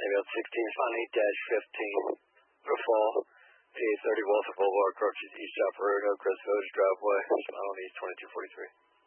got 16 on 8-15. Fall. PA 30 Walther Boulevard, approaches East Upper Road, Crest Village driveway, Smile East 2243.